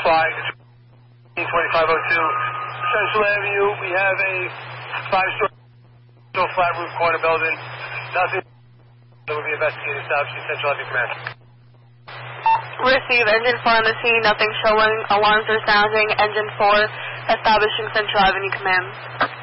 flying 2502 Central Avenue. We have a 5-story flat roof corner building. Nothing that will be investigated. Establishing Central Avenue Command. Receive engine 4 on the scene. Nothing showing. Alarms are sounding. Engine 4 establishing Central Avenue Command.